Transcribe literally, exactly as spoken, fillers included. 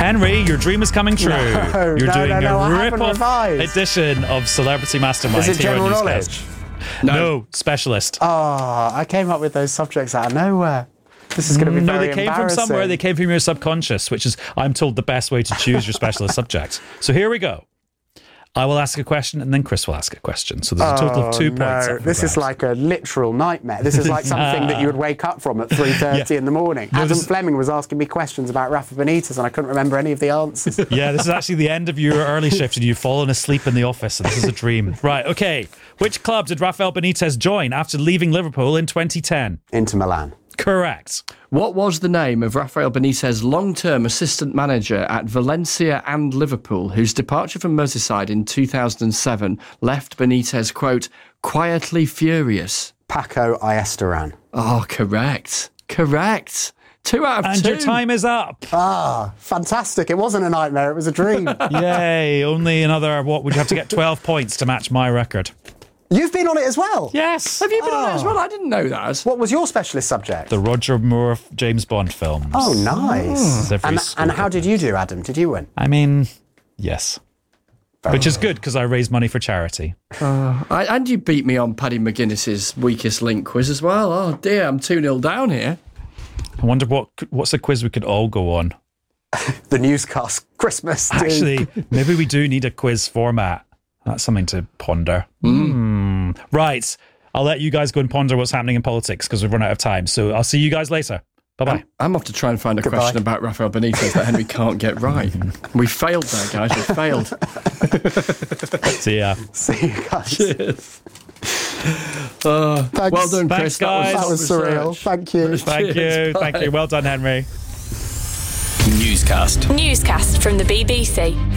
Henry, your dream is coming true. No, You're no, doing no, no, a I haven't rip-off revised. edition of Celebrity Mastermind. Is it here on general Newscast. knowledge? No. no, specialist. Oh, I came up with those subjects out of nowhere. This is going to be no, very they came from embarrassing. somewhere. They came from your subconscious, which is, I'm told, the best way to choose your specialist subject. So here we go. I will ask a question and then Chris will ask a question. So there's a total oh, of two no. points. up for This is grabs. like a literal nightmare. This is like something that you would wake up from at three thirty Yeah. in the morning. No, Adam this- Fleming was asking me questions about Rafa Benitez and I couldn't remember any of the answers. Yeah, this is actually the end of your early shift and you've fallen asleep in the office. And this is a dream. Right, okay. Which club did Rafael Benitez join after leaving Liverpool in twenty ten? Inter Milan. Correct. What was the name of Rafael Benitez's long-term assistant manager at Valencia and Liverpool, whose departure from Merseyside in two thousand seven left Benitez, quote, quietly furious? Paco Ayestaran. Oh, correct. Correct. Two out of And two. your time is up. Ah, fantastic. It wasn't a nightmare, it was a dream. Yay. Only another, what, would you have to get twelve points to match my record? You've been on it as well? Yes. Have you been on it as Oh. well? I didn't know that. What was your specialist subject? The Roger Moore James Bond films. Oh, nice. Every And, school and how did did you do, Adam? Did you win? I mean, yes. Which is good because I raise money for charity. I, and you beat me on Paddy McGuinness's weakest link quiz as well. Oh, dear, I'm two nil down here. I wonder what what's a quiz we could all go on. The newscast Christmas. dude. Actually, maybe we do need a quiz format. That's something to ponder. Mm. Right. I'll let you guys go and ponder what's happening in politics because we've run out of time. So I'll see you guys later. Bye-bye. I'm off to try and find a Goodbye. question about Rafael Benitez that Henry can't get right. We failed there, guys. We failed. See ya. See you guys. Cheers. Uh, Thanks. well done, Thanks, Chris. guys. That was surreal. research. Thank you. Thank Cheers, you. bye. Thank you. Well done, Henry. Newscast. Newscast from the B B C.